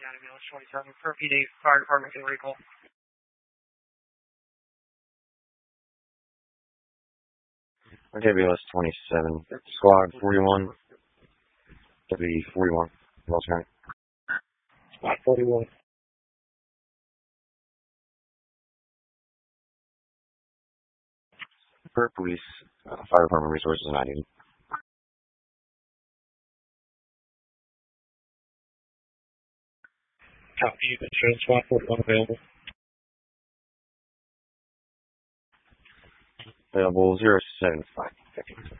County Village 27 for PD Fire Department can recall. Okay, BLS 27, Squad 41, Deputy 41, Wells County. Squad 41. Per police, Fire Department resources not needed. Copy, you can show Squad 41 available. Available 075.